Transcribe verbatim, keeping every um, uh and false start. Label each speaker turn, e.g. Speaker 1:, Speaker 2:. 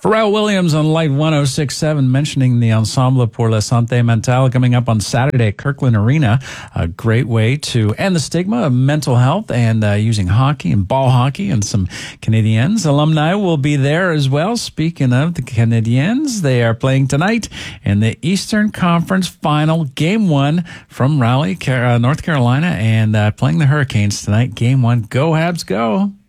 Speaker 1: Pharrell Williams on Light one oh six point seven mentioning the Ensemble pour la Santé Mentale coming up on Saturday at Kirkland Arena. A great way to end the stigma of mental health and uh, using hockey and ball hockey, and some Canadiens alumni will be there as well. Speaking of the Canadiens, they are playing tonight in the Eastern Conference Final, Game one from Raleigh, North Carolina, and uh, playing the Hurricanes tonight. Game one. Go Habs, go!